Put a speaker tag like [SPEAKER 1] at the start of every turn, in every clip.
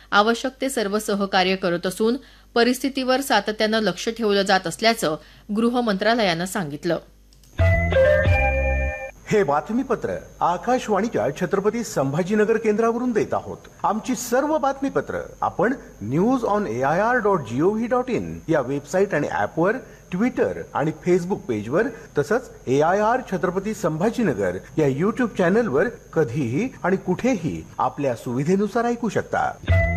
[SPEAKER 1] आवश्यक ते सर्व सहकार्य करत असून परिस्थितीवर सातत्यानं लक्ष ठेवलं जात असल्याचं गृह मंत्रालयानं सांगितलं.
[SPEAKER 2] हे बातमीपत्र आकाशवाणीच्या छत्रपती संभाजीनगर केंद्रावरून देत आहोत. आमची सर्व बातमीपत्र आपण newsonair.gov.in या वेबसाईट आणि ऍपवर, ट्विटर आणि फेसबुक पेजवर, तसंच AIR छत्रपती संभाजीनगर या युट्यूब चॅनलवर कधीही आणि कुठेही आपल्या सुविधेनुसार ऐकू शकता.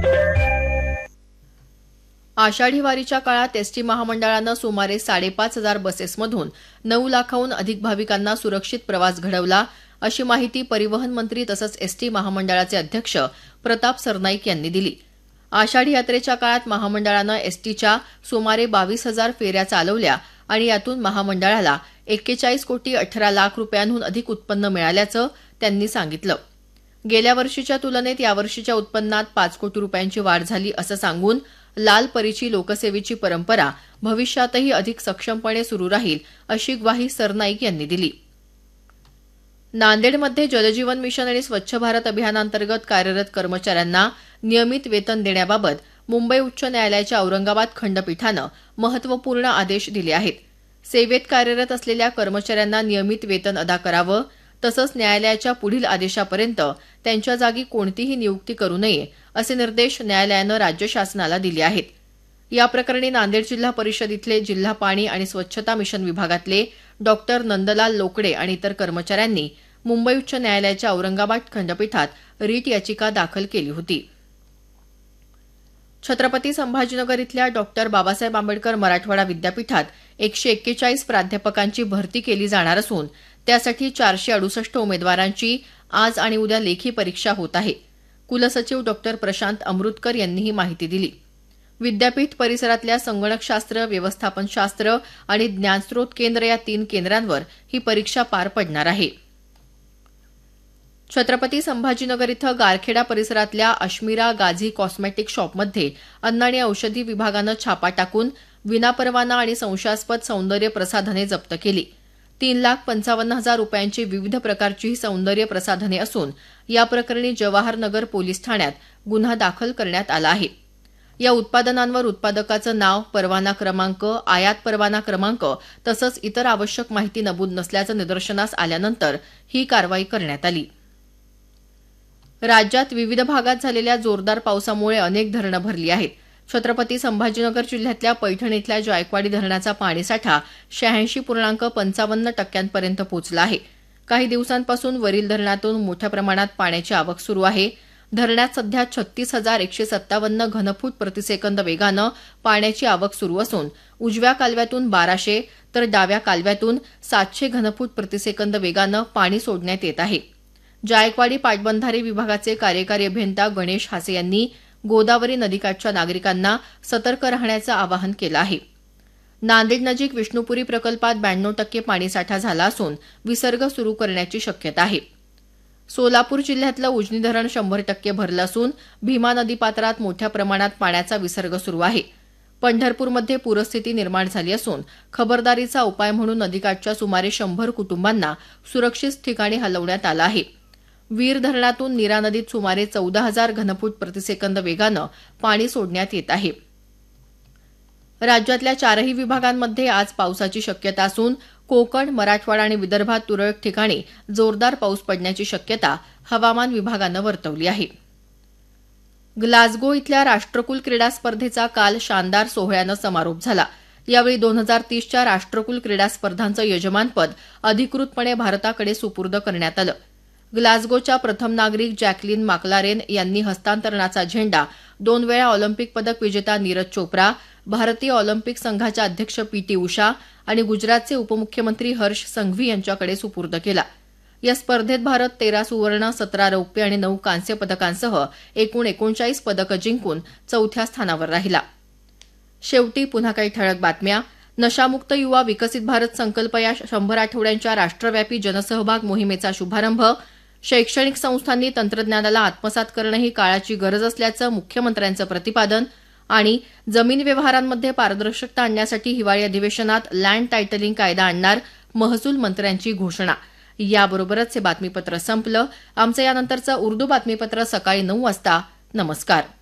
[SPEAKER 1] आषाढी वारीच्या काळात एसटी महामंडळानं सुमारे 5,500 बसेसमधून 9 लाखाहून अधिक भाविकांना सुरक्षित प्रवास घडवला, अशी माहिती परिवहन मंत्री तसंच एसटी महामंडळाचे अध्यक्ष प्रताप सरनाईक यांनी दिली. आषाढी यात्रेच्या काळात महामंडळानं एसटीच्या सुमारे 22,000 फेऱ्या चालवल्या आणि यातून महामंडळाला 41 कोटी 18 लाख रुपयांहून अधिक उत्पन्न मिळाल्याचं त्यांनी सांगितलं. गेल्या वर्षीच्या तुलनेत यावर्षीच्या उत्पन्नात 5 कोटी रुपयांची वाढ झाली असं सांगून लाल परीची लोकसेवेची परंपरा भविष्यातही अधिक सक्षमपणे सुरू राहील, अशी ग्वाही सरनाईक यांनी दिली. नांदेडमध्ये जलजीवन मिशन आणि स्वच्छ भारत अभियानांतर्गत कार्यरत कर्मचाऱ्यांना नियमित वेतन देण्याबाबत मुंबई उच्च न्यायालयाच्या औरंगाबाद खंडपीठानं महत्त्वपूर्ण आदेश दिले आहेत. सेवेत कार्यरत असलेल्या कर्मचाऱ्यांना नियमित वेतन अदा करावं, तसंच न्यायालयाच्या पुढील आदेशापर्यंत त्यांच्या जागी कोणतीही नियुक्ती करू नये, असे निर्देश न्यायालयानं राज्य शासनाला दिले आहेत. या प्रकरणी नांदेड जिल्हा परिषद इथले जिल्हा पाणी आणि स्वच्छता मिशन विभागातले डॉक्टर नंदलाल लोकडे आणि इतर कर्मचाऱ्यांनी मुंबई उच्च न्यायालयाच्या औरंगाबाद खंडपीठात रिट याचिका दाखल केली होती. छत्रपती संभाजीनगर इथल्या डॉक्टर बाबासाहेब आंबेडकर मराठवाडा विद्यापीठात 141 प्राध्यापकांची भरती केली जाणार असून त्यासाठी 468 उमेदवारांची आज आणि उद्या लेखी परीक्षा होत आहे. कुलसचिव डॉक्टर प्रशांत अमृतकर यांनी ही माहिती दिली. विद्यापीठ परिसरातल्या संगणकशास्त्र, व्यवस्थापनशास्त्र आणि ज्ञानस्रोत केंद्र या 3 केंद्रांवर ही परीक्षा पार पडणार आहे. छत्रपती संभाजीनगर इथं गारखेडा परिसरातल्या अश्मिरा गाझी कॉस्मेटिक शॉपमध्ये अन्न आणि औषधी विभागानं छापा टाकून विनापरवाना आणि संशयास्पद सौंदर्य प्रसाधने जप्त केली. 3,55,000 रुपयांची विविध प्रकारची ही सौंदर्य प्रसाधने असून या प्रकरणी जवाहर नगर पोलीस ठाण्यात गुन्हा दाखल करण्यात आला आहे. या उत्पादनांवर उत्पादकाचं नाव, परवाना क्रमांक, आयात परवाना क्रमांक तसंच इतर आवश्यक माहिती नमूद नसल्याचं निदर्शनास आल्यानंतर ही कारवाई करण्यात आली. राज्यात विविध भागात झालेल्या जोरदार पावसामुळे अनेक धरणं भरली आहेत. छत्रपती संभाजीनगर जिल्ह्यातल्या पैठण इथल्या जायकवाडी धरणाचा पाणीसाठा 86.55% पर्यंत पोहोचला आहे. काही दिवसांपासून वरील धरणातून मोठ्या प्रमाणात पाण्याची आवक सुरू आहे. धरणात सध्या 36,157 घनफूट प्रतिसेकंद वेगानं पाण्याची आवक सुरू असून उजव्या कालव्यातून 1,200 तर डाव्या कालव्यातून 700 घनफूट प्रतिसेकंद वेगानं पाणी सोडण्यात येत आहे. जायकवाडी पाटबंधारे विभागाचे कार्यकारी अभियंता गणेश हासे यांनी गोदावरी नदीकाठच्या नागरिकांना सतर्क राहण्याचं आवाहन केलं आहे. नांदेडनजीक विष्णुपुरी प्रकल्पात 92% पाणीसाठा झाला असून विसर्ग सुरू करण्याची शक्यता आहे. सोलापूर जिल्ह्यातलं उजनी धरण 100% भरलं असून भीमा नदीपात्रात मोठ्या प्रमाणात पाण्याचा विसर्ग सुरू आहे. पंढरपूरमध्ये पूरस्थिती निर्माण झाली असून खबरदारीचा उपाय म्हणून नदीकाठच्या सुमारे 100 कुटुंबांना सुरक्षित ठिकाणी हलवण्यात आलं आहे. वीर धरणातून नीरा नदीत सुमारे 14,000 घनफूट प्रतिसेकंद वेगानं पाणी सोडण्यात येत आहे. राज्यातल्या 4ही विभागांमध्ये आज पावसाची शक्यता असून कोकण, मराठवाडा आणि विदर्भात तुरळक ठिकाणी जोरदार पाऊस पडण्याची शक्यता हवामान विभागानं वर्तवली आहे. ग्लासगो इथल्या राष्ट्रकुल क्रीडा स्पर्धेचा काल शानदार सोहळ्यानं समारोप झाला. यावेळी 2030च्या राष्ट्रकुल क्रीडा स्पर्धांचं यजमानपद अधिकृतपणे भारताकडे सुपूर्द करण्यात आलं. ग्लासगोच्या प्रथम नागरिक जॅकलिन माकलारेन यांनी हस्तांतरणाचा झेंडा 2 वेळा ऑलिम्पिक पदक विजेता नीरज चोप्रा, भारतीय ऑलिम्पिक संघाच्या अध्यक्ष PT उषा आणि गुजरातचे उपमुख्यमंत्री हर्ष संघवी यांच्याकडे सुपूर्द केला. या स्पर्धेत भारत 13 सुवर्ण, 17 रौप्य आणि 9 कांस्य पदकांसह एकूण 39 पदकं जिंकून 4थ्या स्थानावर राहिला. शेवटी पुन्हा काही ठळक बातम्या. नशामुक्त युवा विकसित भारत संकल्प या 100 आठवड्यांच्या राष्ट्रव्यापी जनसहभाग मोहिमेचा शुभारंभ. शैक्षणिक संस्थांनी तंत्रज्ञानाला आत्मसात करणं ही काळाची गरज असल्याचं मुख्यमंत्र्यांचं प्रतिपादन. आणि जमीन व्यवहारांमध्ये पारदर्शकता आणण्यासाठी हिवाळी अधिवेशनात लँड टायटलिंग कायदा आणणार, महसूल मंत्र्यांची घोषणा. याबरोबरच हे बातमीपत्र संपलं. आमचं यानंतरचं उर्दू बातमीपत्र सकाळी 9 वाजता. नमस्कार.